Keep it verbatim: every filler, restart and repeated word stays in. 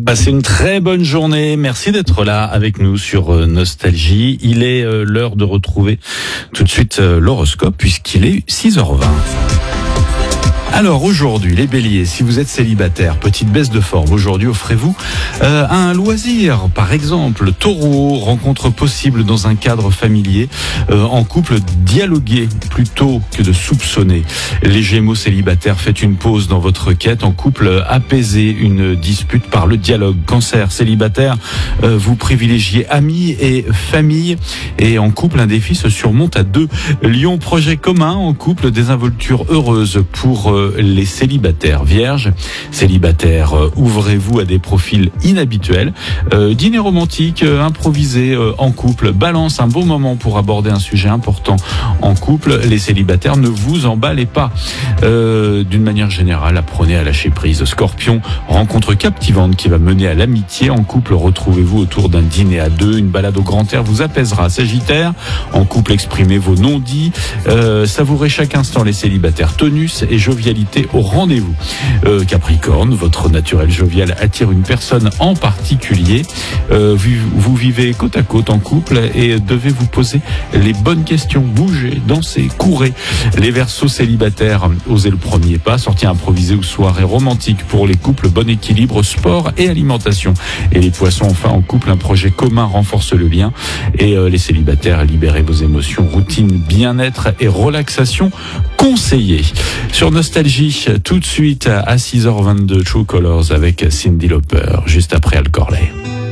Passez une très bonne journée. Merci d'être là avec nous sur Nostalgie. Il est l'heure de retrouver tout de suite l'horoscope puisqu'il est six heures vingt. Alors aujourd'hui, les béliers, si vous êtes célibataire, petite baisse de forme, aujourd'hui offrez-vous euh, un loisir. Par exemple, taureau, rencontre possible dans un cadre familier. Euh, en couple, dialoguer plutôt que de soupçonner. Les gémeaux célibataires, faites une pause dans votre quête. En couple, apaisez une dispute par le dialogue. Cancer célibataire, euh, vous privilégiez amis et famille. Et en couple, un défi se surmonte à deux. Lion, projet commun. En couple, désinvolture heureuse pour euh, les célibataires. Vierges, célibataires, euh, ouvrez-vous à des profils inhabituels. Euh, dîner romantique, euh, improvisé euh, en couple. Balance, un bon moment pour aborder un sujet important en couple. Les célibataires, ne vous emballez pas. Euh, d'une manière générale, apprenez à lâcher prise. Scorpion, rencontre captivante qui va mener à l'amitié. En couple, retrouvez-vous autour d'un dîner à deux. Une balade au grand air vous apaisera. Sagittaire, en couple, exprimez vos non-dits. Euh, savourez chaque instant les célibataires. Tonus et jovialité au rendez-vous. Euh, Capricorne, votre naturel jovial attire une personne en particulier. Euh, vous, vous vivez côte à côte en couple et devez vous poser les bonnes questions. Bougez, dansez, courez. Les Verseaux célibataires, osez le premier pas. Sortie improvisée ou soirée romantique pour les couples. Bon équilibre, sport et alimentation. Et les Poissons, enfin en couple, un projet commun renforce le lien. Et euh, les célibataires, libérez vos émotions. Routine, bien-être et relaxation conseillée. Sur Nostalgie, tout de suite à six heures vingt-deux, True Colors avec Cyndi Lauper, juste après Al Corley.